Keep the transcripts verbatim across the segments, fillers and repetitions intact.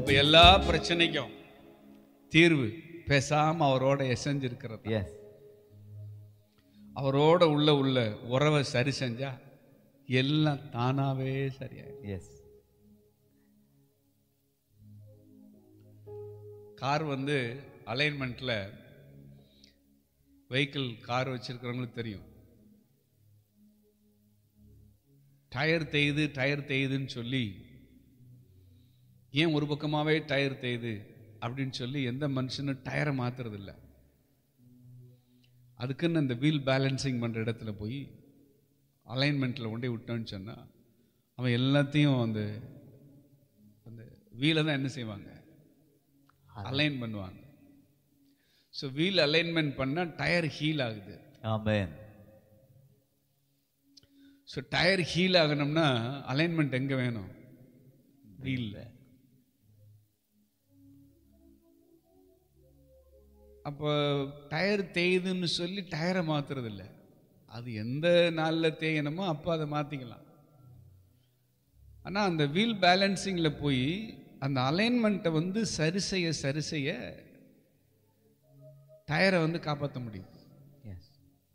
அப்ப எல்லா பிரச்சனைக்கும் தீர்வு பேசாம அவரோட எசைஞ்சிருக்கிறது. எஸ். அவரோட உள்ள உள்ள உறவை சரி செஞ்சா எல்லாம் தானாவே சரியாயிடும். எஸ். கார் வந்து அலைன்மெண்ட்ல வெஹிக்கிள் கார் வச்சிருக்கிறவங்களுக்கு தெரியும். டயர் தேயுது டயர் தேயுதுன்னு சொல்லி ஏன் ஒரு பக்கமாவே டயர் தேயுது அப்படின்னு சொல்லி எந்த மனுஷனும் டயரை மாத்துறது இல்லை. அதுக்குன்னு அந்த வீல் பேலன்சிங் பண்ற இடத்துல போய் அலைன்மெண்ட்ல கொண்டே விட்டோன்னு சொன்னா அவன் எல்லாத்தையும் அந்த அந்த வீலை தான் என்ன செய்வாங்க, அலைன் பண்ணுவாங்க. ஸோ வீல் அலைன்மெண்ட் பண்ணா டயர் ஹீல் ஆகுது. ஆமென். ஸோ டயர் ஹீல் ஆகணும்னா அலைன்மெண்ட் எங்க வேணும்? வீல்ல. அப்போ டயர் தேயுதுன்னு சொல்லி டயரை மாத்துறது இல்லை. அது எந்த நாளில் தேயணுமோ அப்போ அதை மாற்றிக்கலாம். ஆனால் அந்த வீல் பேலன்சிங்கில் போய் அந்த அலைன்மெண்ட்டை வந்து சரி செய்ய சரி செய்ய டயரை வந்து காப்பாற்ற முடியும். எஸ்.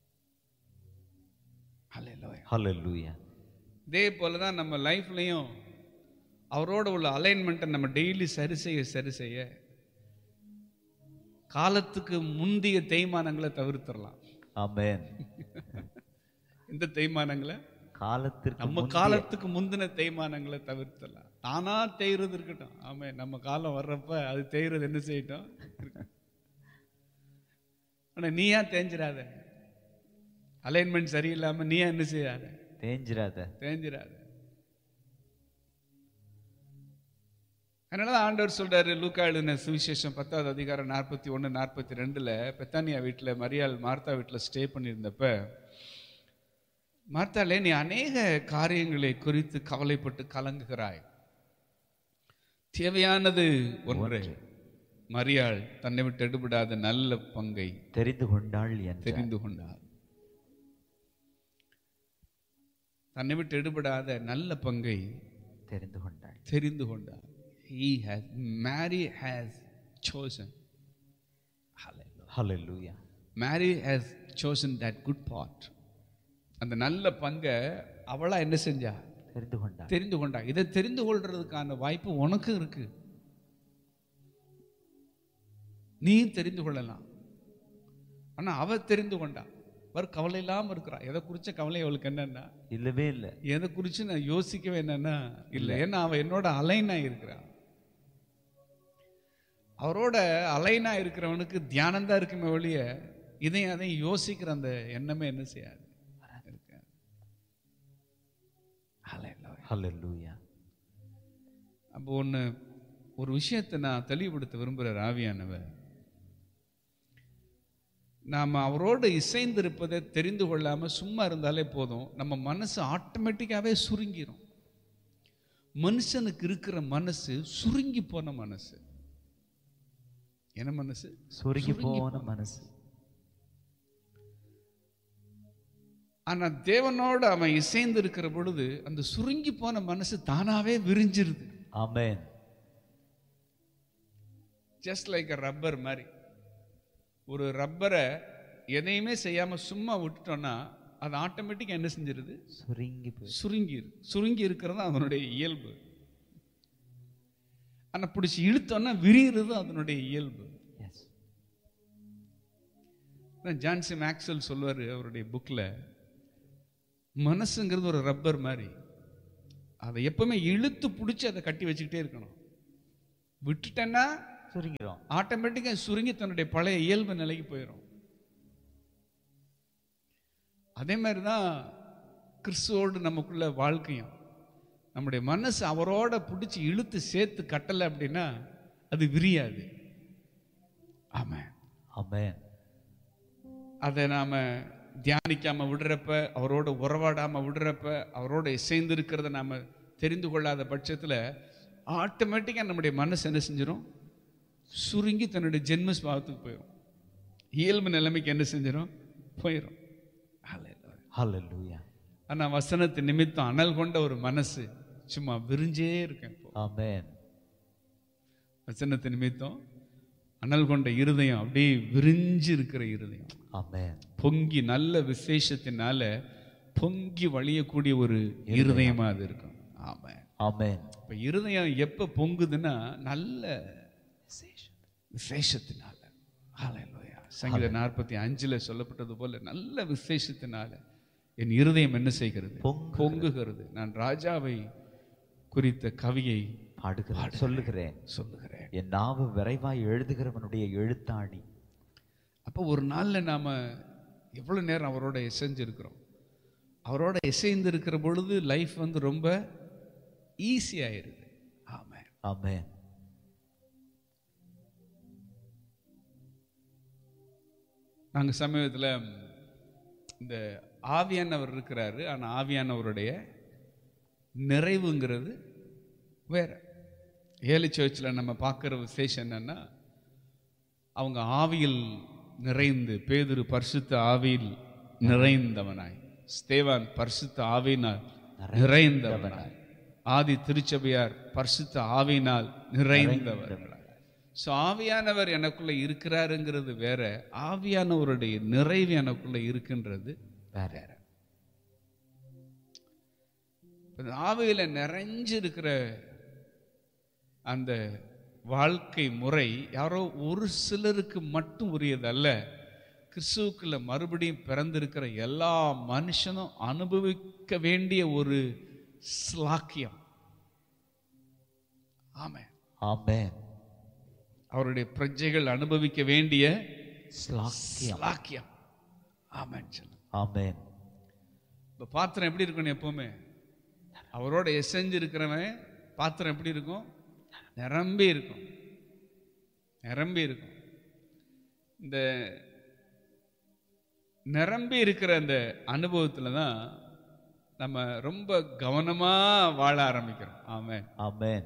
ஹல்லேலூயா. ஹல்லேலூயா. இதே போல தான் நம்ம லைஃப்லையும் அவரோட உள்ள அலைன்மெண்ட்டை நம்ம டெய்லி சரி செய்ய சரி செய்ய காலத்துக்கு முந்தைய தேய்மானங்களை தவிர்த்திடலாம். ஆமென். இந்த தேய்மானங்களை காலத்திற்கு நம்ம முந்தைய- காலத்துக்கு முந்தின தேய்மானங்களை தவிர்த்தலாம். தானா தேய்றது இருக்கட்டும். ஆமே, நம்ம காலம் வர்றப்ப அது தேய்றது என்ன செய்யட்டும். ஆனா நீயா தேஞ்சிராத. அலைன்மெண்ட் சரியில்லாம நீயா என்ன செய்யாத, தேஞ்சிராத. தேஞ்சிராத. அதனாலதான் ஆண்டவர் சொல்றாரு, லூக்கா எழுதின சுவிசேஷம் பத்தாவது அதிகாரம் நாற்பத்தி ஒன்னு நாற்பத்தி ரெண்டுல பெத்தானியா வீட்டுல மரியாள் மார்த்தா வீட்டுல ஸ்டே பண்ணியிருந்தப்ப, மார்த்தாளே நீ அநேக காரியங்களை குறித்து கவலைப்பட்டு கலங்குகிறாய், தேவையானது ஒன்று, மரியாள் தன்னை விட்டு எடுபடாத நல்ல பங்கை தெரிந்து கொண்டாள் என்று தெரிந்து கொண்டார். தன்னை விட்டு எடுபடாத நல்ல பங்கை தெரிந்து கொண்டாள். தெரிந்து கொண்டார். He has, Mary has chosen. Hallelujah. Hallelujah. Mary has chosen that good part. அந்த நல்ல பங்கை அவளா என்ன செஞ்சா? தெரிந்து கொண்டாள். தெரிந்து கொண்டா. இதை தெரிந்து கொள்றதுக்கான வாய்ப்பு உனக்கு இருக்கு. நீ தெரிந்து கொள்ளலாம். ஆனா அவ தெரிந்து கொண்டா. அவர் கவலை இல்லாம இருக்கிறா. எதை குறிச்ச கவலை அவளுக்கு என்னன்னா இல்லவே இல்லை. எதை குறிச்சு நான் யோசிக்கவே என்னன்னா இல்லை. ஏன்னா அவ என்னோட அலைனா இருக்கிறா. அவரோட அலைனா இருக்கிறவனுக்கு தியானம் தான் இருக்குமே ஒழிய இதையும் அதையும் யோசிக்கிற அந்த எண்ணமே என்ன செய்யாது, இருக்காது. ஹல்லேலூயா. அப்போ ஒன்று ஒரு விஷயத்தை நான் தெளிவுபடுத்த விரும்புகிற ஆவியானவர், நாம் அவரோடு இசைந்திருப்பதை தெரிந்து கொள்ளாமல் சும்மா இருந்தாலே போதும், நம்ம மனசு ஆட்டோமேட்டிக்காகவே சுருங்கிரும். மனுஷனுக்கு இருக்கிற மனசு சுருங்கி போன மனசு. என்ன மனசு? சுருங்கி போன மனசு. ஆனா தேவனோடு அவன் இசைந்து இருக்கிற பொழுது அந்த சுருங்கி போன மனசு தானாவே விரிஞ்சிருது. ஆமென். ஜஸ்ட் லைக் அ ரப்பர் மாதிரி. ஒரு ரப்பரை எதையுமே செய்யாம சும்மா விட்டுட்டோம்னா அது ஆட்டோமேட்டிக்கா என்ன செஞ்சிருது? சுருங்கி போய் சுருங்கி சுருங்கி இருக்கிறது அதனுடைய இயல்பு. ஆனா பிடிச்சி இழுத்தோன்னா விரிகிறது அதனுடைய இயல்பு. எஸ். ஜான்சி மேக்ஸ்வெல் சொல்வாரு அவருடைய புக்ல, மனசுங்கிறது ஒரு ரப்பர் மாதிரி. அதை எப்பவுமே இழுத்து பிடிச்சி அதை கட்டி வச்சுக்கிட்டே இருக்கணும். விட்டுட்டேன்னா சுருங்கிறோம். ஆட்டோமேட்டிக்கா சுருங்கி தன்னுடைய பழைய இயல்பு நிலைக்கு போயிடும். அதே மாதிரிதான் கிறிஸ்துவோடு நமக்குள்ள வாழ்க்கையும். நம்முடைய மனசு அவரோட பிடிச்சி இழுத்து சேர்த்து கட்டலை அப்படின்னா அது விரியாது. ஆமென். ஆமென். அதை நாம தியானிக்காம விடுறப்ப, அவரோட உறவாடாம விடுறப்ப, அவரோட இசைந்து இருக்கிறத நாம தெரிந்து கொள்ளாத பட்சத்துல ஆட்டோமேட்டிக்கா நம்முடைய மனசு என்ன செஞ்சிடும்? சுருங்கி தன்னுடைய ஜென்ம ஸ்பாவத்துக்கு போயிடும். இயல்பு நிலைமைக்கு என்ன செஞ்சிடும்? போயிடும். ஹல்லேலூயா. ஆனா வசனத்து நிமித்தம் அனல் கொண்ட ஒரு மனசு சும்மா விரிஞ்சே இருக்கேன். ஆமென். வசனத்தை நிமித்தம் அனல் கொண்ட இருதயம் அப்படியே விரிஞ்சு இருக்கிற இருதயம். ஆமென். பொங்கி நல்ல விசேஷத்தினால பொங்கி வழியக்கூடிய ஒரு இருதயமா அது இருக்கும். ஆமென். ஆமென். இப்ப இருதயம் எப்ப பொங்குதுன்னா நல்ல விசேஷத்தினால. ஹல்லேலூயா. சங்கீதம் நாற்பத்தி அஞ்சுல சொல்லப்பட்டது போல நல்ல விசேஷத்தினால என் இருதயம் என்ன செய்கிறது? பொங்குகிறது. நான் ராஜாவை குறித்த கவியை பாடுகிறேன், சொல்லுகிறேன் சொல்லுகிறேன். என் நாவு விரைவாய் எழுதுகிறவனுடைய எழுத்தாணி. அப்போ ஒரு நாள்ல நாம எவ்வளவு நேரம் அவரோட இசைஞ்சிருக்கிறோம். அவரோட இசைந்து இருக்கிற பொழுது லைஃப் வந்து ரொம்ப ஈஸி ஆயிருது. ஆமென். ஆமென். நாங்க சமீபத்தில் இந்த ஆவியானவர் இருக்கிறாரு, ஆனா ஆவியானவருடைய நிறைவுங்கிறது வேற. ஏழு சர்ச்சில் நம்ம பார்க்குற விசேஷம் என்னன்னா, அவங்க ஆவியில் நிறைந்து, பேதுரு பரிசுத்த ஆவியில் நிறைந்தவனாய், ஸ்தேவான் பரிசுத்த ஆவியினால் நிறைந்தவனாய், ஆதி திருச்சபையார் பரிசுத்த ஆவியினால் நிறைந்தவர்களாய். ஸோ ஆவியானவர் எனக்குள்ள இருக்கிறாருங்கிறது வேற, ஆவியானவருடைய நிறைவு எனக்குள்ள இருக்கின்றது வேற. ஆவியில நிறைஞ்சு இருக்கிற அந்த வாழ்க்கை முறை யாரோ ஒரு சிலருக்கு மட்டும் உரியதல்ல. கிறிஸ்துவுக்குள்ள மறுபடியும் பிறந்திருக்கிற எல்லா மனுஷனும் அனுபவிக்க வேண்டிய ஒரு ஸ்லாக்கியம். ஆமென். ஆமென். அவருடைய பிரஜைகள் அனுபவிக்க வேண்டிய ஸ்லாக்கியம். ஸ்லாக்கியம். ஆமென். ஆமென். இப்ப பாத்திரம் எப்படி இருக்கணும்? எப்பவுமே அவரோட எசைஞ்சு இருக்கிறவன் பாத்திரம் எப்படி இருக்கும்? நிரம்பி இருக்கும், நிரம்பி இருக்கும். இந்த நிரம்பி இருக்கிற அந்த அனுபவத்துல தான் நம்ம ரொம்ப கவனமா வாழ ஆரம்பிக்கிறோம். ஆமென். ஆமென்.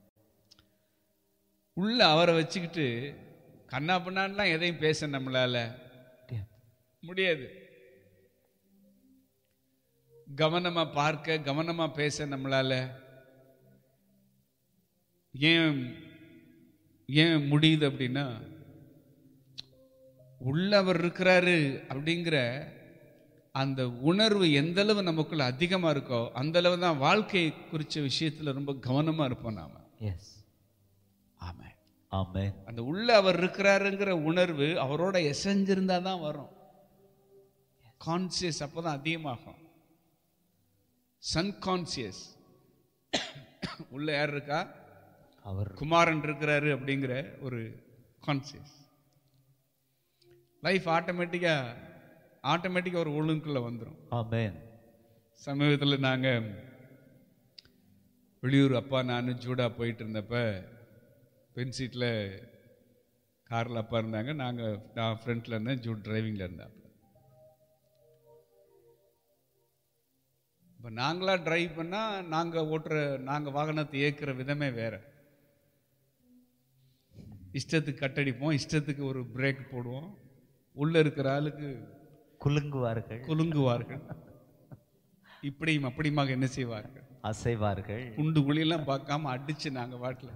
உள்ள அவரை வச்சுக்கிட்டு கண்ணா பண்ணான்லாம் எதையும் பேச நம்மளால முடியாது. கவனமா பார்க்க, கவனமா பேச நம்மளால ஏன் ஏன் முடியுது அப்படின்னா, உள்ளவர் இருக்கிறாரு அப்படிங்கிற அந்த உணர்வு எந்த அளவு நமக்குள்ள அதிகமா இருக்கோ அந்த அளவு தான் வாழ்க்கை குறிச்ச விஷயத்துல ரொம்ப கவனமா இருப்போம் நாம. எஸ். ஆமென். ஆமென். அந்த உள்ள அவர் இருக்கிறாருங்கிற உணர்வு அவரோட எசைஞ்சிருந்தா தான் வரும். கான்சியஸ் அப்பதான் அதிகமாகும். சன்கான்சியஸ் உள்ள யார் இருக்கா? அவர் குமாரன் இருக்கிறாரு அப்படிங்கிற ஒரு கான்சியஸ். லைஃப் ஆட்டோமேட்டிக்கா ஆட்டோமேட்டிக்கா ஒரு ஒழுங்குக்குள்ள வந்துடும். ஆமென். சமீபத்தில் நாங்க வெளியூர் அப்பா நான் ஜூடா போயிட்டு இருந்தப்ப பென் சீட்டில் காரில் அப்பா இருந்தாங்க, நாங்கள் நான் ஃப்ரண்ட்டில் இருந்தேன், ஜூட் டிரைவிங்கில் இருந்தாங்க. இப்போ நாங்களாக டிரைவ் பண்ணால் நாங்கள் ஓட்டுற நாங்கள் வாகனத்தை இயக்குற விதமே வேற. இஷ்டத்துக்கு கட்டடிப்போம், இஷ்டத்துக்கு ஒரு பிரேக் போடுவோம். உள்ளே இருக்கிற ஆளுக்கு குலுங்குவார்கள், குலுங்குவார்கள், இப்படியும் அப்படியுமாக என்ன செய்வார்கள்? அசைவார்கள். குண்டு குழியெல்லாம் பார்க்காம அடிச்சு நாங்கள் வாட்டில்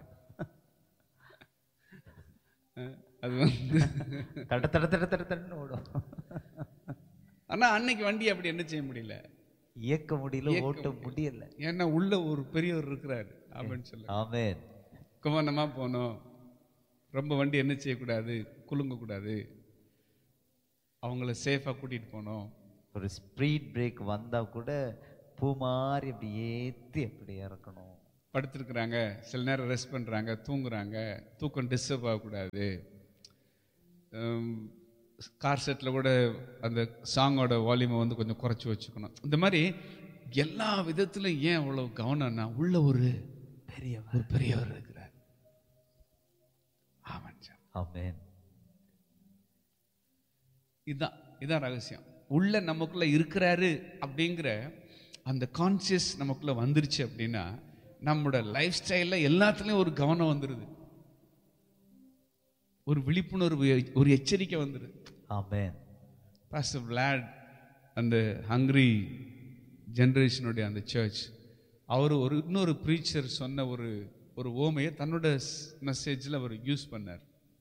அது வந்து தட தட தட தட தடன்னு ஓடும். ஆனா அன்னைக்கு வண்டி அப்படி என்ன செய்ய முடியல, இயக்க முடியல, ஓட்ட முடியல. ஏன்னா உள்ள ஒரு பெரியவர் இருக்கிறாரு அப்படின்னு சொல்ல. ஆமென். கவனமா போனோம். ரொம்ப வண்டி என்ன செய்யக்கூடாது, குலுங்க கூடாது. அவங்கள சேஃபா கூட்டிட்டு போனோம். ஒரு ஸ்பீட் பிரேக் வந்தா கூட பூ மாதிரி அப்படி ஏத்தி அப்படி இறக்கணும். படுத்திருக்கிறாங்க, சில நேரம் ரெஸ்ட் பண்றாங்க, தூங்குறாங்க, தூக்கம் டிஸ்டர்ப் ஆகக்கூடாது. கார் செட்டில் கூட அந்த சாங்கோட வால்யூமை வந்து கொஞ்சம் குறைச்சி வச்சுக்கணும். இந்த மாதிரி எல்லா விதத்திலும் ஏன் அவ்வளவு கவனம்னா உள்ள ஒரு பெரியவர் ஒரு பெரியவர் இருக்கிறார். ஆமென். இதுதான் இதுதான் ரகசியம். உள்ள நமக்குள்ள இருக்கிறாரு அப்படிங்கிற அந்த கான்சியஸ் நமக்குள்ள வந்துருச்சு அப்படின்னா நம்மளோட லைஃப் ஸ்டைல்ல எல்லாத்துலயும் ஒரு கவனம் வந்துருது, ஒரு விழிப்புணர்வு, ஒரு எச்சரிக்கை வந்துருது. ஆமென். பாஸ்டர் விளாட் அந்த ஹங்கிரி ஜெனரேஷனுடைய அந்த சர்ச், அவர் ஒரு இன்னொரு ப்ரீச்சர் சொன்ன ஒரு ஒரு ஓமையை தன்னோட மெசேஜில் அவர் யூஸ் பண்ணார்.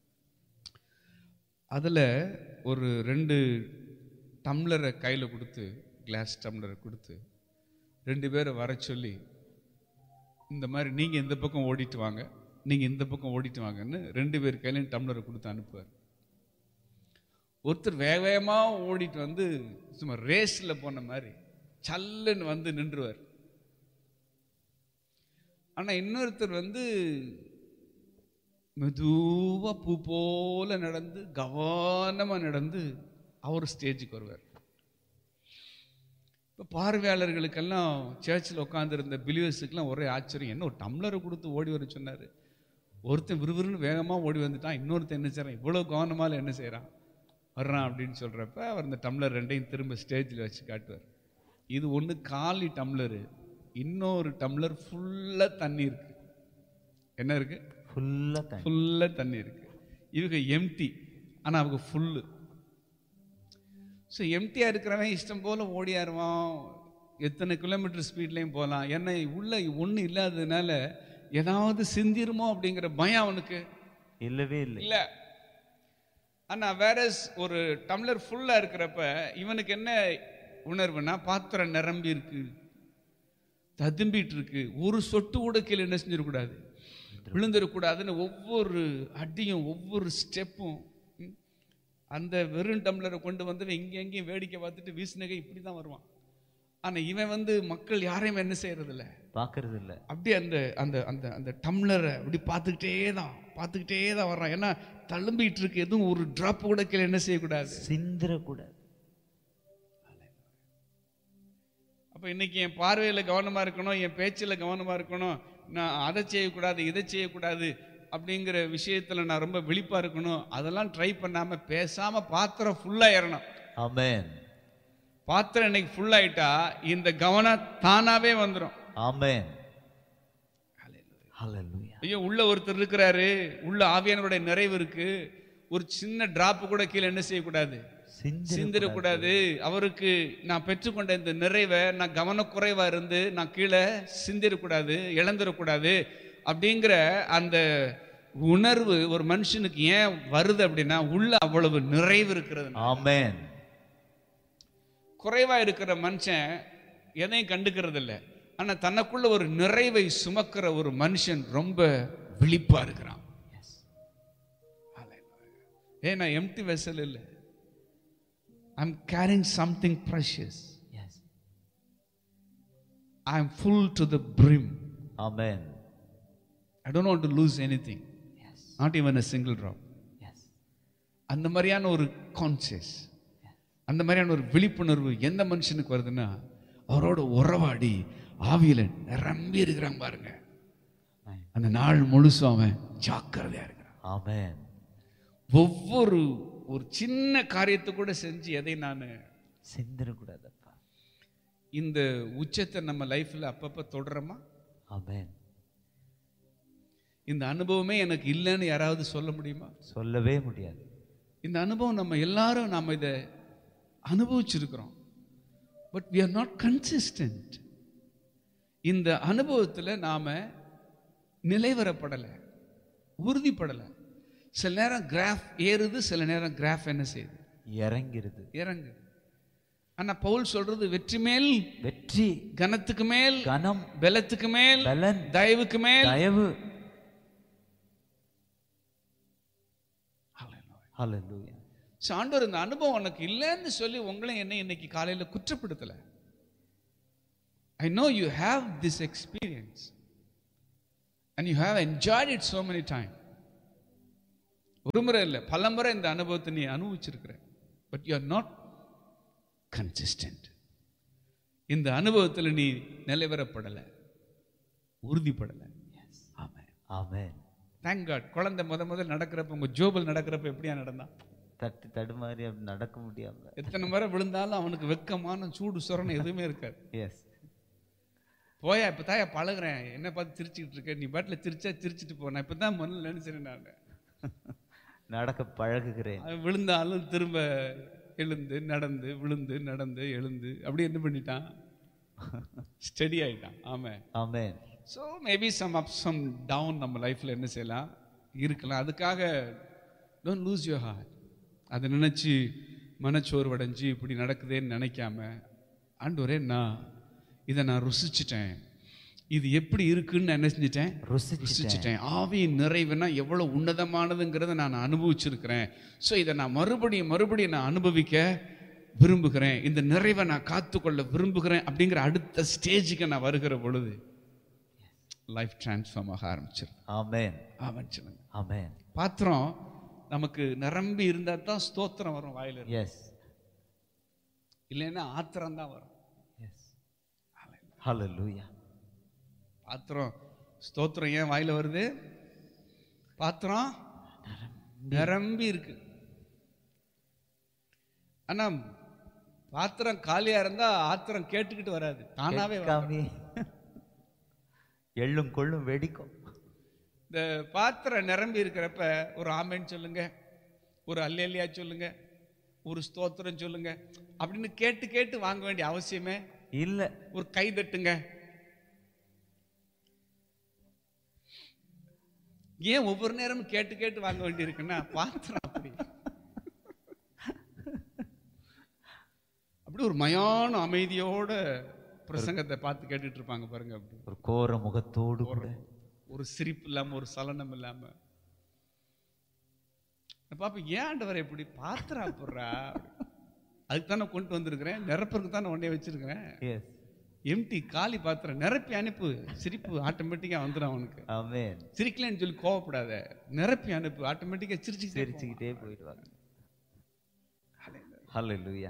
அதில் ஒரு ரெண்டு டம்ளரை கையில் கொடுத்து, கிளாஸ் டம்ளரை கொடுத்து ரெண்டு பேரை வர சொல்லி, இந்த மாதிரி நீங்கள் இந்த பக்கம் ஓடிட்டு வாங்க, நீங்கள் இந்த பக்கம் ஓடிட்டு வாங்கன்னு ரெண்டு பேர் கையிலையும் டம்ளரை கொடுத்து அனுப்புவார். ஒருத்தர் வேக வேகமாக ஓடிட்டு வந்து சும்மா ரேஸில் போன மாதிரி சல்லுன்னு வந்து நின்றுவார். ஆனால் இன்னொருத்தர் வந்து மெதுவாக பூ போல நடந்து கவனமாக நடந்து அவர் ஸ்டேஜுக்கு வருவார். இப்போ பார்வையாளர்களுக்கெல்லாம் சர்ச்சில் உட்காந்துருந்த பிலிவர்ஸுக்கெல்லாம் ஒரே ஆச்சரியம், என்ன ஒரு டம்ளரை கொடுத்து ஓடி வர சொன்னார், ஒருத்தன் விறுவிறுன்னு வேகமாக ஓடி வந்துட்டான், இன்னொருத்தன் என்ன செய்கிறான், இவ்வளோ கவனமாக என்ன செய்கிறான் வர்றான் அப்படின்னு சொல்கிறப்ப அவர் இந்த டம்ளர் ரெண்டையும் திரும்ப ஸ்டேஜில் வச்சு காட்டுவார். இது ஒன்று காலி டம்ளரு, இன்னொரு டம்ளர் ஃபுல்லாக தண்ணி இருக்கு. என்ன இருக்கு? ஃபுல்லாக ஃபுல்லாக தண்ணி இருக்கு. இவங்க எம்டி, ஆனால் அவங்க ஃபுல்லு. ஸோ எம்டியாக இருக்கிறவன் இஷ்டம் போல் ஓடியாருவான், எத்தனை கிலோமீட்டர் ஸ்பீட்லேயும் போகலாம். ஏன்னா உள்ள ஒன்றும் இல்லாததுனால ஏதாவது சிந்திருமோ அப்படிங்கிற பயம் அவனுக்கு இல்லவே இல்லை இல்லை. ஆனால் வேற ஒரு டம்ளர் ஃபுல்லாக இருக்கிறப்ப இவனுக்கு என்ன உணர்வுனா, பாத்திரம் நிரம்பி இருக்கு, ததும்பிட்டு இருக்கு, ஒரு சொட்டு கூட கீழே என்ன செஞ்சிடக்கூடாது, விழுந்துடக்கூடாதுன்னு ஒவ்வொரு அடியும் ஒவ்வொரு ஸ்டெப்பும் அந்த வெறும் டம்ளரை கொண்டு வந்து இங்கே எங்கேயும் வேடிக்கை பார்த்துட்டு வீசினகை இப்படி தான் வருவான். ஆனால் இவன் வந்து மக்கள் யாரையும் என்ன செய்யறது இல்லை, பார்க்கறது இல்லை. அப்படி அந்த அந்த அந்த அந்த டம்ளரை அப்படி பார்த்துக்கிட்டே தான் பார்த்துக்கிட்டே தான் வர்றான். ஏன்னா தழும்பிட்டு இருக்கு, எதுவும் ஒரு டிராப் கூட கீழே என்ன செய்யக்கூடாது, சிந்திரக்கூடாது. அப்போ இன்னைக்கு என் பார்வையில் கவனமாக இருக்கணும், என் பேச்சில் கவனமாக இருக்கணும், நான் அதை செய்யக்கூடாது இதை செய்யக்கூடாது அப்படிங்கிற விஷயத்தில் நான் ரொம்ப விழிப்பாக இருக்கணும். அதெல்லாம் ட்ரை பண்ணாமல் பேசாமல் பாத்திரம் ஃபுல்லாக ஏறணும். ஆமென். பாத்திரம் இன்னைக்கு ஃபுல்லாயிட்டா இந்த கவனம் தானாவே வந்துடும். ஆமென். ஹல்லேலூயா. ஐயோ, உள்ள ஒருத்தர் இருக்கிறாரு, உள்ள ஆவியானவருடைய நிறைவு இருக்கு, ஒரு சின்ன டிராப் கூட கீழே என்ன செய்யக்கூடாது, சிந்திடக்கூடாது. அவருக்கு நான் பெற்றுக்கொண்ட இந்த நிறைவை நான் கவனக்குறைவா இருந்து நான் கீழே சிந்திடக்கூடாது, இழந்துடக்கூடாது அப்படிங்கிற அந்த உணர்வு ஒரு மனுஷனுக்கு ஏன் வருது அப்படின்னா, உள்ள அவ்வளவு நிறைவு இருக்கிறது. ஆமென். குறைவா இருக்கிற மனுஷன் எதையும் கண்டுக்கிறது இல்லை, ஆனா தனக்குள்ள ஒரு நிறைவை சுமக்கிற ஒரு மனுஷன் ரொம்ப விழிப்பா இருக்கிறான். ஏன்னா எம்டி வெசல் இல்லை, I'm carrying something precious. Yes. I'm full to the brim. Amen. I don't want to lose anything. Yes. Not even a single drop. Yes. அந்த மாதிரியான ஒரு கான்சியஸ், அந்த மாதிரியான ஒரு விழிப்புணர்வு எந்த மனுஷனுக்கு வருதுன்னா, அவரோட உறவாடி ஆவியில நிரம்பி இருக்கிறான் பாருங்க, அந்த நாள் முழுசும் அவன் ஜாக்கிரதையா இருக்கிறான். ஆமென். ஒவ்வொரு ஒரு சின்ன காரியத்தை கூட செஞ்சு எதை நான் சிந்திரக்கூடாதப்பா. இந்த உச்சத்தை நம்ம லைஃப்ல அப்பப்ப தொடரமா? ஆமென். இந்த அனுபவமே எனக்கு இல்லைன்னு யாராவது சொல்ல முடியுமா? சொல்லவே முடியாது. இந்த அனுபவம் நம்ம எல்லாரும் நாம இதை அனுபவிச்சிருக்கிறோம். But we are not consistent. இந்த அனுபவத்தில் நாம நிலைவரப்படலை, உறுதிப்படலை. சில நேரம் கிராஃப் ஏறுது, சில நேரம் கிராஃப் என்ன செய்யுது, இறங்கிருது, இறங்கு. ஆனா பவுல் சொல்றது வெற்றி மேல் வெற்றி, கனத்துக்கு மேல் கனம், பலத்துக்கு மேல் பலன், தயவுக்கு மேல் தயவு. ஹல்லேலூயா. ஆண்டவர் இந்த அனுபவம் உனக்கு இல்லைன்னு சொல்லி உங்களை என்ன இன்னைக்கு காலையில குற்றப்படுத்தல. I know you have this experience and you have enjoyed it so many times. ஒரு முறை இல்லை, பல முறை இந்த அனுபவத்தை நீ அனுபவிச்சிருக்கிற. But you are not consistent. இந்த அனுபவத்தில் நீ நிலைவரப்படலை, உறுதிப்படலை. ஆமென். ஆமென். Thank God. குழந்தை முத முதல் நடக்கிறப்ப, உங்க ஜோபல் நடக்கிறப்ப எப்படியா நடந்தான்? தட்டு தடுமாறி அப்படி நடக்க முடியாம எத்தனை முறை விழுந்தாலும் அவனுக்கு வெக்கமான சூடு சொரணம் எதுவுமே இருக்காது. எஸ். போயா இப்போ தாயா பழகுறேன், என்ன பார்த்து சிரிச்சுக்கிட்டு இருக்க, நீ பாட்டில் சிரிச்சா சிரிச்சுட்டு போனேன், இப்போ தான் முதல்ல நினைச்சிருந்தேன் நான் நடக்க பழகுகிறேன். விழுந்தாலும் திரும்ப எழுந்து நடந்து விழுந்து நடந்து எழுந்து அப்படி என்ன பண்ணிட்டான், ஸ்டெடி ஆயிட்டான். ஆமென். ஆமென். So maybe some up some down நம்ம லைஃப்பில் என்ன செய்யலாம் இருக்கலாம். அதுக்காக டோன்ட் லூஸ் யுவர் ஹார்ட். அதை நினச்சி மனச்சோர்வடைஞ்சு இப்படி நடக்குதேன்னு நினைக்காம, ஆண்டவரே நான் இதை நான் ருசிச்சிட்டேன், இது எப்படி இருக்குன்னு நான் என்ன செஞ்சிட்டேன், ருசிச்சிட்டேன். ஆவியின் நிறைவுனா எவ்வளோ உன்னதமானதுங்கிறத நான் அனுபவிச்சிருக்கிறேன். ஸோ இதை நான் மறுபடியும் மறுபடியும் நான் அனுபவிக்க விரும்புகிறேன், இந்த நிறைவை நான் காத்துக்கொள்ள விரும்புகிறேன் அப்படிங்கிற அடுத்த ஸ்டேஜுக்கு நான் வருகிற பொழுது லைஃப் டிரான்ஸ்ஃபார்ம் ஆக ஆரம்பிச்சிரு. ஆமென். ஆமென் சொல்லுங்க. ஆமென். பாத்திரம் நமக்கு நிரம்பி இருந்தா தான் ஸ்தோத்திரம் வரும் வாயில. எஸ். இல்லைன்னா ஆத்திரம் தான் வரும். எஸ். ஹல்லேலூயா. பாத்திரம் ஸ்தோத்திரம் ஏன் வாயில வருது? பாத்திரம் நிரம்பி இருக்கு. ஆனா பாத்திரம் காலியா இருந்தா ஆத்திரம் கேட்டுக்கிட்டு வராது, தானாவே வராது. எள்ளும் கொள்ளும் வெடிக்கும். இந்த பாத்திரம் நிரம்பி இருக்கிறப்ப ஒரு ஆமென் சொல்லுங்க, ஒரு அல்லேலியா சொல்லுங்க, ஒரு ஸ்தோத்திரம் சொல்லுங்க அப்படின்னு கேட்டு கேட்டு வாங்க வேண்டிய அவசியமே இல்ல. ஒரு கை தட்டுங்க. ஏன் ஒவ்வொரு நேரமும் கேட்டு கேட்டு வாங்க வேண்டி இருக்குன்னா பாத்திரம் அப்படி அப்படி ஒரு மயான அமைதியோட பிரசங்கத்தை பார்த்து கேட்டுட்டு இருப்பாங்க பாருங்க. அப்படி ஒரு கோர முகத்தோடு கூட, ஒரு சிரிப்பு இல்லாம, ஒரு சலனம் இல்லாம. பாப்பா ஏன் ஆண்டவரை இப்படி பாத்திரா போடுறா? அதுக்கு தானே கொண்டு வந்திருக்கிறேன், நிரப்பருக்கு தானே உடனே வச்சிருக்கிறேன். எம்டி காலி பாத்திரம் நிரப்பி அனுப்பு, சிரிப்பு ஆட்டோமேட்டிக்கா வந்துடும் அவனுக்கு. ஆமென். சிரிக்கலன்னு சொல்லி கோவப்படாத, நிரப்பி அனுப்பு, ஆட்டோமேட்டிக்கா சிரிச்சு சிரிச்சுக்கிட்டே போயிடுவாங்க. ஹல்லேலூயா.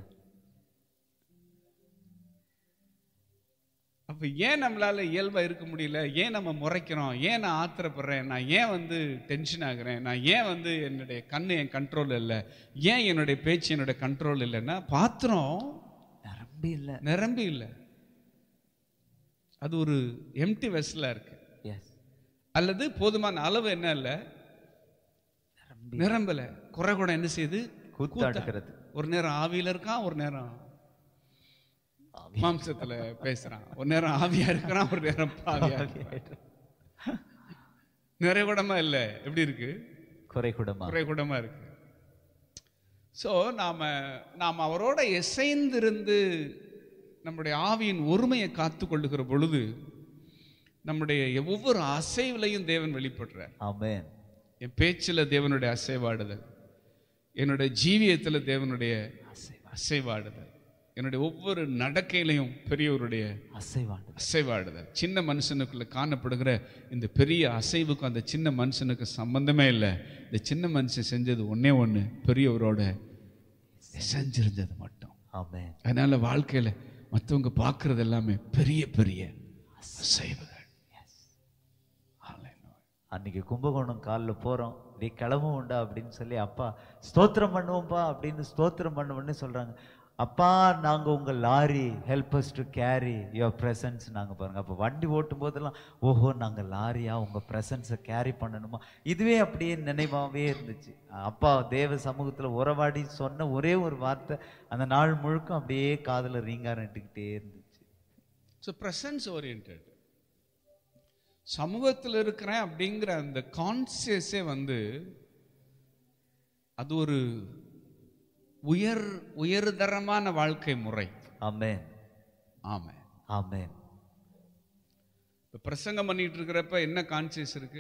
அப்ப ஏன் நம்மளால இயல்பா இருக்க முடியல? ஏன் நம்ம முறைக்கிறோம்? ஏன் நான் ஆத்திரப்படுறேன்? நான் ஏன் வந்து டென்ஷன் ஆகுறேன்? நான் ஏன் வந்து என்னுடைய கண்ணு என் கண்ட்ரோல் இல்லை? ஏன் என்னுடைய பேச்சு என்னுடைய கண்ட்ரோல் இல்லைன்னா பாத்திரம் நிரம்பி இல்லை. நிரம்பி இல்லை, அது ஒரு எம்டி வெஸ்லா இருக்கு. அல்லது போதுமான அளவு என்ன இல்லை, நிரம்பல. குறை கூட என்ன செய்யுது? கூத்தாடுகிறது. ஒரு நேரம் ஆவியில இருக்கான், ஒரு நேரம் மாம்சத்துல பேசுறான், ஒரு நேரம் ஆவியா இருக்கிறான், ஒரு நேரம் பாவியா இருக்கிறான். நிறைகுடமா இல்ல, எப்படி இருக்கு? குறைகுடமா குறைகுடமா இருக்கு. சோ நாம நாம அவரோட இசைந்திருந்து நம்முடைய ஆவியின் ஒருமையை காத்து கொள்ளுகிற பொழுது நம்முடைய ஒவ்வொரு அசைவிலையும் தேவன் வெளிப்படுறார். ஆமென். என் பேச்சுல தேவனுடைய அசைவாடுதல், என்னுடைய ஜீவியத்துல தேவனுடைய அசைவாடுதல், என்னுடைய ஒவ்வொரு நடக்கையிலையும் பெரியவருடைய அசைவாடு அசைவாடுதல். சின்ன மனுஷனுக்குள்ள காணப்படுகிற இந்த பெரிய அசைவுக்கும் அந்த சின்ன மனுஷனுக்கு சம்பந்தமே இல்லை. இந்த சின்ன மனுஷன் செஞ்சது ஒன்னே ஒண்ணு, பெரியவரோட செஞ்சிருந்தது மட்டும். ஆமென். அதனால வாழ்க்கையில மற்றவங்க பார்க்கறது எல்லாமே பெரிய பெரிய அசைவுகள். அன்னைக்கு கும்பகோணம் காலில் போறோம், நீ கிளம்ப உண்டா அப்படின்னு சொல்லி அப்பா ஸ்தோத்திரம் பண்ணுவோம்பா அப்படின்னு ஸ்தோத்திரம் பண்ணுவோன்னு சொல்றாங்க. அப்பா நாங்கள் உங்கள் lorry, help us to carry your presence. நாங்கள் பாருங்கள், அப்போ வண்டி ஓட்டும் போதெல்லாம் ஓஹோ நாங்கள் லாரியா உங்கள் ப்ரெசன்ஸை கேரி பண்ணணுமா, இதுவே அப்படியே நினைவாகவே இருந்துச்சு. அப்பா தேவ சமூகத்தில் உறவாடி சொன்ன ஒரே ஒரு வார்த்தை அந்த நாள் முழுக்க அப்படியே காதில் ரீங்காரட்டுக்கிட்டே இருந்துச்சு. ஸோ ப்ரெசன்ஸ் ஓரியன்டட் சமூகத்தில் இருக்கிறேன் அப்படிங்கிற அந்த கான்சியஸே வந்து அது ஒரு உயர் உயர்தரமான வாழ்க்கை முறை. ஆமென். ஆமென். ஆமென். இப்ப பிரசங்கம் பண்ணிட்டு இருக்கிறப்ப என்ன கான்சியஸ் இருக்கு?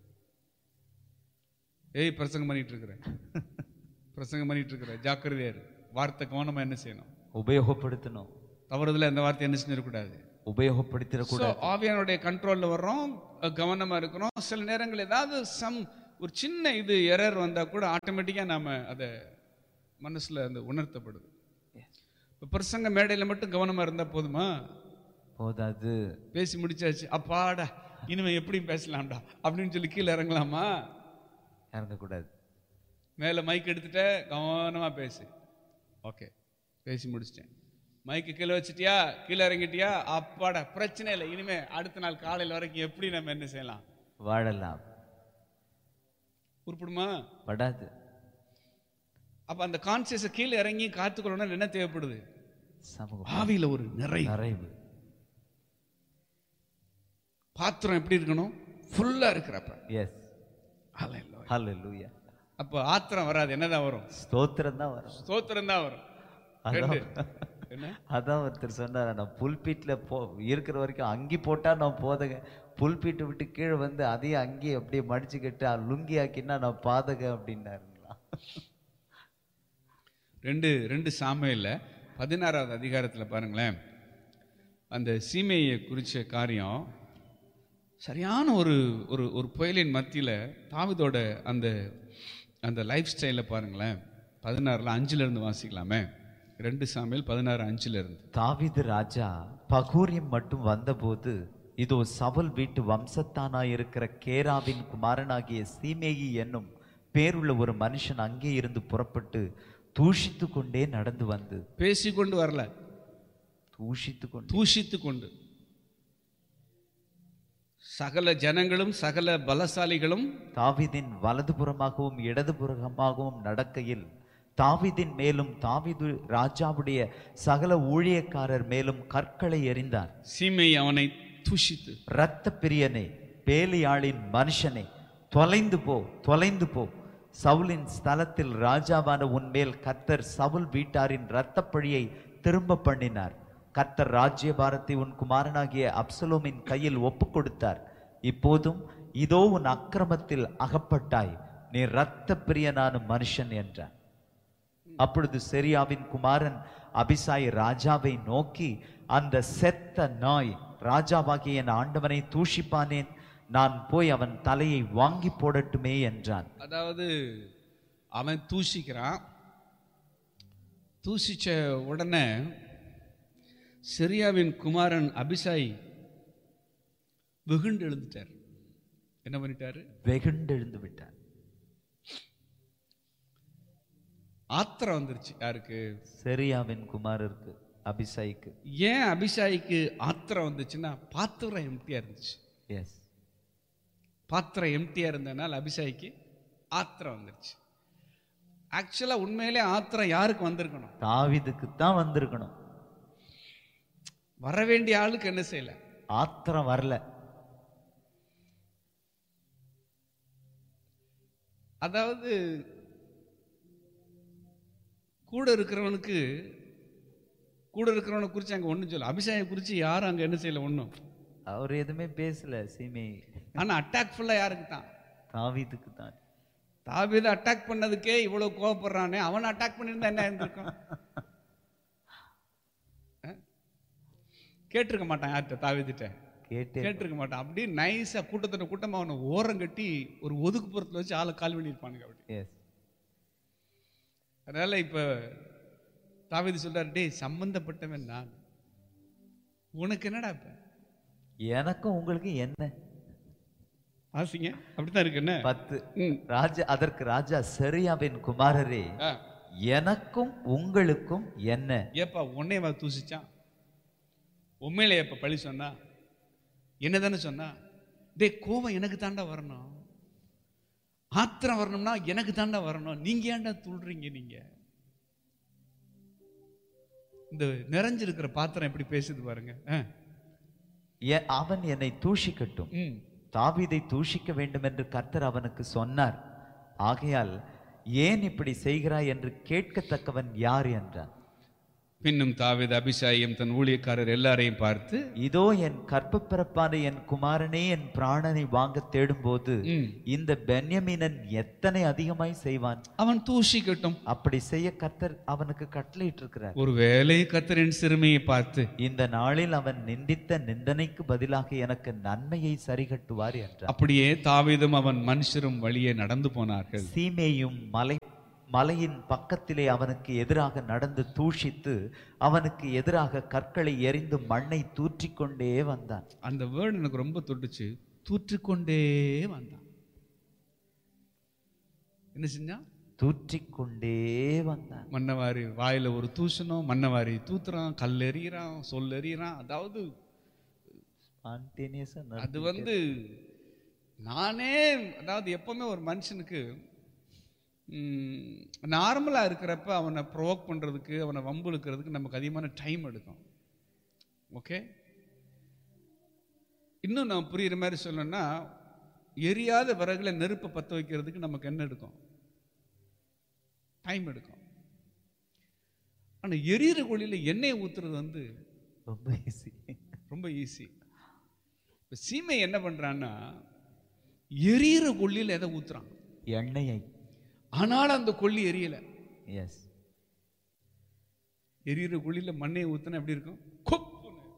ஏய் பிரசங்கம் பண்ணிட்டு இருக்கிற பிரசங்கம் பண்ணிட்டு இருக்கிற ஜாக்கிரதையா இரு. வார்த்தை கவனமா என்ன செய்யணும்? உபயோகப்படுத்தணும். தவறுதல அந்த வார்த்தை என்ன செஞ்சிடக்கூடாது? உபயோகப்படுத்திடக்கூடாது. ஆவியானுடைய கண்ட்ரோல்ல வர்றோம், கவனமா இருக்கிறோம். சில நேரங்கள் ஏதாவது சம் ஒரு சின்ன இது எரர் வந்தா கூட ஆட்டோமேட்டிக்கா நாம அதை மனசுல அந்த உணர்த்தப்படுது. இப்ப பிரசங்க மேடையில மட்டும் கவனமா இருந்தா போதுமா? போதாது. பேசி முடிச்சாச்சு, அப்பாடா இனிமே எப்படி பேசலாம்டா அப்படின்னு சொல்லி கீழே இறங்கலாமா? இறங்கக்கூடாது. மேல மைக் எடுத்துட்ட, கவனமா பேசு. ஓகே, பேசி முடிச்சிட்டேன். மைக்கு கீழே வச்சுட்டியா, கீழே இறங்கிட்டியா, அப்பாடா பிரச்சனை இல்லை, இனிமே அடுத்த நாள் காலையில் வரைக்கும் எப்படி நம்ம என்ன செய்யலாம்? வாழலாம். உருப்படுமா? படாது. அப்ப அந்த கான்சியஸை கீழே இறங்கி காத்துக்கொள்ளணும். என்ன தேவைப்படுது? ஆவியில ஒரு நிறைவு. நிறைவு பாத்திரம் எப்படி இருக்கணும்? ஃபுல்லா இருக்கிறப்ப. எஸ், ஹல்லேலூயா. ஹல்லேலூயா. அப்போ ஆத்திரம் வராது, என்னதான் வரும்? ஸ்தோத்திரம் தான் வரும். ஸ்தோத்திரம் தான் வரும். அதான் என்ன? அதான் ஒருத்தர் சொன்னார், நான் புல்பீட்ல போ இருக்கிற வரைக்கும் அங்கி போட்டா நான் போதக, புல்பீட்டை விட்டு கீழே வந்து அதையும் அங்கேயே அப்படியே மடிச்சுக்கிட்டு லுங்கி ஆக்கினா நான் பாதக அப்படின்னாருங்களா? ரெண்டு ரெண்டு சாமுவேல்ல பதினாறாவது அதிகாரத்தில் பாருங்களேன், அந்த சீமையை குறித்த காரியம் சரியான ஒரு ஒரு ஒரு புயலின் மத்தியில் தாவீதோட அந்த அந்த லைஃப் ஸ்டைலில் பாருங்களேன். பதினாறுல அஞ்சுல இருந்து வாசிக்கலாமே. ரெண்டு சாமுவேல் பதினாறு அஞ்சுல இருந்து. தாவீது ராஜா பகூரியம் மட்டும் வந்தபோது, இதோ சவுல் வீட்டு வம்சத்தானாயிருக்கிற கேராவின் குமாரனாகிய சீமேயி என்னும் பேருள்ள ஒரு மனுஷன் அங்கே இருந்து புறப்பட்டு தூஷித்து கொண்டே நடந்து வந்து, பேசிக்கொண்டு வரல, தூஷித்து கொண்டு தூஷித்து கொண்டு, சகல ஜனங்களும் சகல பலசாலிகளும் தாவீதின் வலதுபுறமாகவும் இடதுபுறமாகவும் நடக்கையில் தாவீதின் மேலும் தாவீது ராஜாவுடைய சகல ஊழியக்காரர் மேலும் கற்களை எறிந்தார். சீமை அவனை தூஷித்து, இரத்த பிரியனே, பேலியாளின் மனுஷனே, தொலைந்து போ, தொலைந்து போ. சவுலின் ஸ்தலத்தில் ராஜாவான உன்மேல் கர்த்தர் சவுல் வீட்டாரின் இரத்த பழியை திரும்ப பண்ணினார். கர்த்தர் ராஜ்யபாரத்தை உன் குமாரனாகிய அப்சலோமின் கையில் ஒப்பு கொடுத்தார். இப்போதும் இதோ உன் அக்கிரமத்தில் அகப்பட்டாய், நீ இரத்த பிரியனான மனுஷன் என்றார். அப்பொழுது செரியாவின் குமாரன் அபிசாய் ராஜாவை நோக்கி, அந்த செத்த நாய் ராஜாவாகிய என் ஆண்டவனை தூஷிப்பானேன், நான் போய் அவன் தலையை வாங்கி போடட்டுமே என்றான். அதாவது அவன் தூஷிக்கிறான். தூஷிச்ச உடனே செரியாவின் குமாரன் அபிசாய் வெகுண்டு எழுந்துட்டார். என்ன பண்ணிட்டாரு? வெகுண்டு எழுந்து விட்டார். ஆத்திரம் வந்துருச்சு. யாருக்கு? செரியாவின் குமாரருக்கு, அபிசாய்க்கு. ஏன் அபிசாய்க்கு ஆத்திரம் வந்துச்சுன்னா, பாத்திரம் எம்டியா இருந்துச்சு. எஸ், பாத்திரம் எம்டியா இருந்ததுனால அபிசாய்க்கு ஆத்திரம் வந்துருச்சு. ஆக்சுவலா உண்மையிலே ஆத்திரம் யாருக்கு வந்திருக்கணும்? தாவீதுக்கு தான் வந்திருக்கணும். வர வேண்டிய ஆளுக்கு என்ன செய்யல? ஆத்திரம் வரல. அதாவது கூட இருக்கிறவனுக்கு கூட இருக்கிறவனை குறித்து அங்கே ஒன்றும் சொல்ல, அபிஷேகை குறித்து யாரும் அங்கே என்ன செய்யல, ஒன்றும் அவர் எதுவுமே பேசல சீமை. ஆனால் அட்டாக் ஃபுல்லாக யாருக்கு தான்? தாவீதுக்கு தான். தாவீதை அட்டாக் பண்ணதுக்கே இவ்வளோ கோவப்படுறானே, அவனை அட்டாக் பண்ணியிருந்தா என்ன இருந்திருக்கும்? கேட்டிருக்க மாட்டான் யார்கிட்ட? தாவீதுட்ட கேட்டே கேட்டிருக்க மாட்டான். அப்படியே நைஸாக கூட்டத்தோட கூட்டமாக அவனை ஓரம் கட்டி ஒரு ஒதுக்குப்புறத்தில் வச்சு ஆளை கால் பண்ணியிருப்பானுங்க அப்படி. எஸ். அதனால இப்போ தாவீது சொல்றாரு, டேய் சம்பந்தப்பட்டவன் நான், உனக்கு என்னடா இப்ப? எனக்கும் உங்களுக்கு என்ன? ஆசிங்க அப்படித்தான் இருக்கு. என்ன பத்து ராஜா, அதற்கு ராஜா, செரியாவின் குமாரரே, எனக்கும் உங்களுக்கும் என்ன? ஏப்பா உன்னைய தூசிச்சான், உண்மையில ஏப்ப பழி சொன்னா, என்ன தானே சொன்னா? டே கோவம் எனக்கு தாண்டா வரணும், ஆத்திரம் வரணும்னா எனக்கு தாண்டா வரணும், நீங்க ஏன்டா துள்றீங்க? நீங்க இந்த நிறைஞ்சிருக்கிற பாத்திரம் எப்படி பேசுது பாருங்க. அவன் என்னை தூஷிக்கட்டும், தாவீதை தூஷிக்க வேண்டும் என்று கர்த்தர் அவனுக்கு சொன்னார். ஆகையால் ஏன் இப்படி செய்கிறாய் என்று கேட்கத்தக்கவன் யார் என்றான். பின்னும் தாவீது அபிஷாயும் தன் ஊழியக்காரர் எல்லாரையும் பார்த்து, இதோ என் கற்பப்பிறப்பான என் குமாரனே என் பிராணனை வாங்க தேடும் போது இந்த பென்யமீனன் எத்தனை அதிகமாய் செய்வான், அவன் தூஷிக்கட்டும். அப்படி செய்ய கர்த்தர் அவனுக்கு கட்டளையிட்டு இருக்கிறார். ஒரு வேளை கர்த்தரின் சிறுமையை பார்த்து இந்த நாளில் அவன் நிந்தித்த நிந்தனைக்கு பதிலாக எனக்கு நன்மையை சரிகட்டுவார் என்றார். அப்படியே தாவீதும் அவன் மனுஷரும் வழியே நடந்து போனார்கள். சீமேயும் மலை மலையின் பக்கத்திலே அவனுக்கு எதிராக நடந்து தூஷித்து அவனுக்கு எதிராக கற்களை எறிந்து மண்ணை தூற்றிக்கொண்டே வந்தான். அந்த வேர்டு எனக்கு ரொம்ப தொட்டுச்சு. தூற்றிக்கொண்டே வந்தான். என்ன செஞ்சான்? தூற்றிக்கொண்டே வந்தான். மன்னவாரி வாயில ஒரு தூசணும், மன்னவாரி தூத்துறான், கல் எறிகிறான், சொல் எறிகிறான். அதாவது அது வந்து நானே, அதாவது எப்பவுமே ஒரு மனுஷனுக்கு நார்மலாக இருக்கிறப்ப அவனை ப்ரொவோக் பண்ணுறதுக்கு, அவனை வம்புழுக்கிறதுக்கு நமக்கு அதிகமான டைம் எடுக்கும். ஓகே, இன்னும் நான் புரியுற மாதிரி சொல்லணும்னா, எரியாத விறகுல நெருப்பை பற்ற வைக்கிறதுக்கு நமக்கு என்ன எடுக்கும்? டைம் எடுக்கும். ஆனால் எரியிற கொள்ளியில் எண்ணெயை ஊற்றுறது வந்து ரொம்ப ஈஸி, ரொம்ப ஈஸி. இப்போ சீமை என்ன பண்ணுறான்னா, எரியிற கொள்ளியில் எதை ஊற்றுறான்? எண்ணெயை. ஆனால் அந்த கொள்ளி எரியலை. எஸ். எரியிற கொள்ளியில் மண்ணையை ஊற்றினா எப்படி இருக்கும்? கொப்புன்னு.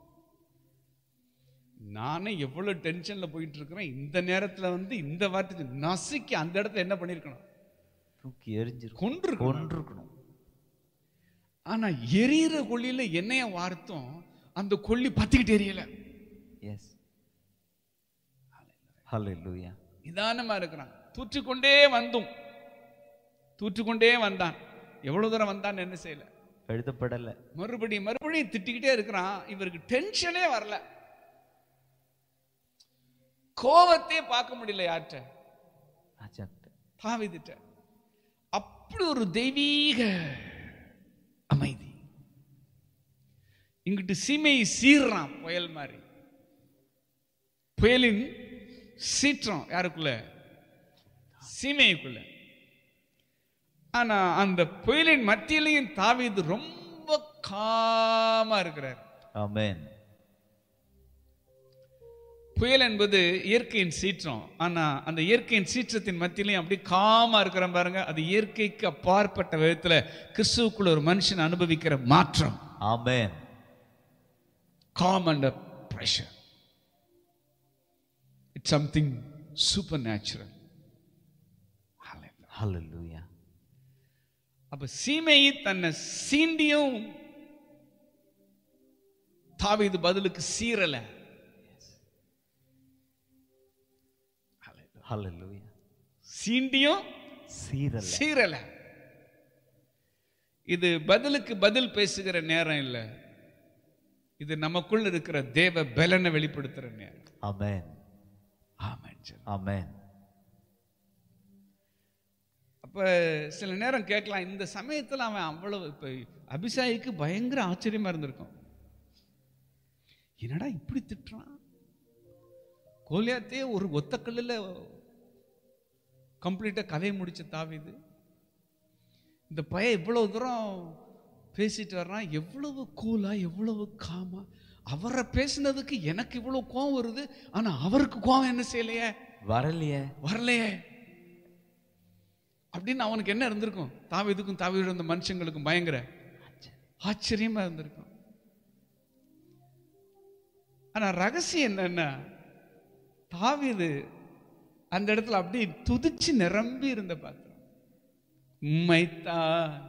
நானே எவ்வளோ டென்ஷனில் போயிட்டு இருக்கிறேன், இந்த நேரத்தில் வந்து இந்த வார்த்தை நசுக்கி அந்த இடத்துல என்ன பண்ணியிருக்கணும்? தூக்கி எரிஞ்சு கொன்று கொண்டிருக்கணும். ஆனா எரியிற கொள்ளியில எண்ணெய வார்த்தோம், அந்த கொள்ளி பத்திக்கிட்டு எரியல. எஸ். ஹல்லேலூயா. நிதானமா இருக்கிறான். தூற்றிக்கொண்டே வந்தும் தூற்றிக்கொண்டே வந்தான். எவ்வளவு தூரம் வந்தான் என்ன செய்யல, எழுதப்படல. மறுபடியும் மறுபடியும் திட்டிக்கிட்டே இருக்கிறான். இவருக்கு டென்ஷனே வரல, கோவத்தையே பார்க்க முடியல. யார்கிட்ட? தாவீதுட்ட. அப்படி ஒரு தெய்வீக அமைதி. இங்கிட்டு சீமையை சீர்றான் புயல் மாதிரி. புயலின் சீற்றம் யாருக்குள்ள? சீமைக்குள்ள. ஆனா அந்த புயலின் மத்தியிலையும் தாவீது ரொம்ப காமா இருக்கிறார். ஆமென். புயல் என்பது இயற்கையின் சீற்றம். ஆனா அந்த இயற்கையின் சீற்றத்தின் மத்தியிலையும் அப்படி காமா இருக்கிற பாருங்க. அது இயற்கைக்கு அப்பாற்பட்ட விதத்துல கிறிஸ்துவுக்குள்ள ஒரு மனுஷன் அனுபவிக்கிற மாற்றம். ஆமென். Com under pressure. It's something super natural. ஹல்லேலூயா. அப்ப சீமையை தன்னை சீண்டியும் தாவீது பதிலுக்கு சீரல. ஹல்லேலூயா. சீண்டியும் சீரல சீரல. இது பதிலுக்கு பதில் பேசுகிற நேரம் இல்லை, இது நமக்குள்ள இருக்கிற தேவ பலனை வெளிப்படுத்துற நேரம். ஆமென். ஆமென். ஆமென். அப்ப சில நேரம் கேட்கலாம், இந்த சமயத்தில் அவன் அவ்வளவு, இப்ப அபிஷாயிக்கு பயங்கர ஆச்சரியமா இருந்திருக்கும். என்னடா இப்படி திட்டுறான், கோலியாத்தே ஒரு ஒத்த கல்லுல கம்ப்ளீட்டா கதையை முடிச்ச தாவீது, இந்த பையன் இவ்வளவு தூரம் பேசிட்டு வர்றான், எவ்வளவு கூலா எவ்வளவு காமா. அவரை பேசினதுக்கு எனக்கு இவ்வளவு கோவம் வருது, ஆனா அவருக்கு கோவம் என்ன செய்யலையே, வரலையே வரலையே அப்படின்னு அவனுக்கு என்ன இருந்திருக்கும்? தாவீதுக்கும் தாவீது இருந்த மனுஷங்களுக்கும் பயங்கர ஆச்சரியமா இருந்திருக்கும். ஆனா ரகசியம் என்னன்னா, தாவீது அந்த இடத்துல அப்படி துதிச்சு நிரம்பி இருந்த பாத்திரம். உம்மைத்தான்